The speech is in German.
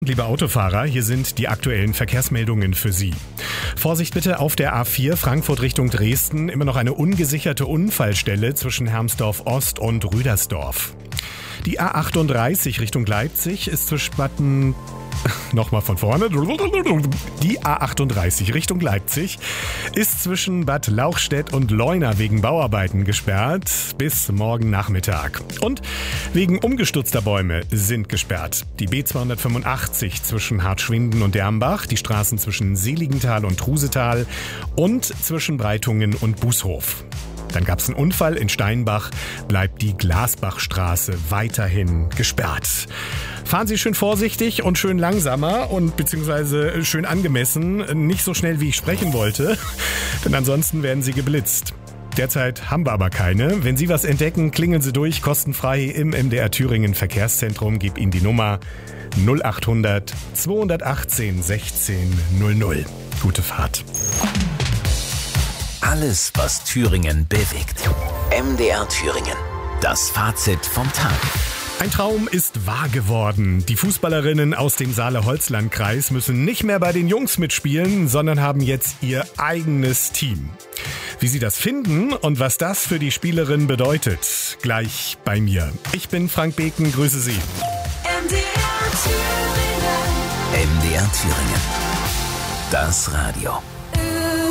Liebe Autofahrer, hier sind die aktuellen Verkehrsmeldungen für Sie. Vorsicht bitte auf der A4 Frankfurt Richtung Dresden. Immer noch eine ungesicherte Unfallstelle zwischen Hermsdorf Ost und Rüdersdorf. Die A38 Richtung Leipzig ist zwischen Nochmal von vorne. Die A38 Richtung Leipzig ist zwischen Bad Lauchstädt und Leuna wegen Bauarbeiten gesperrt bis morgen Nachmittag. Und wegen umgestürzter Bäume sind gesperrt. Die B285 zwischen Hartschwinden und Dermbach, die Straßen zwischen Seligenthal und Trusetal und zwischen Breitungen und Bußhof. Dann gab es einen Unfall in Steinbach, bleibt die Glasbachstraße weiterhin gesperrt. Fahren Sie schön vorsichtig und schön langsamer und beziehungsweise schön angemessen, nicht so schnell wie ich sprechen wollte, denn ansonsten werden Sie geblitzt. Derzeit haben wir aber keine. Wenn Sie was entdecken, klingeln Sie durch, kostenfrei im MDR Thüringen Verkehrszentrum. Gib Ihnen die Nummer 0800 218 16 00. Gute Fahrt. Alles, was Thüringen bewegt. MDR Thüringen. Das Fazit vom Tag. Ein Traum ist wahr geworden. Die Fußballerinnen aus dem Saale-Holzland-Kreis müssen nicht mehr bei den Jungs mitspielen, sondern haben jetzt ihr eigenes Team. Wie sie das finden und was das für die Spielerin bedeutet, gleich bei mir. Ich bin Frank Beken, grüße Sie. MDR Thüringen. Das Radio.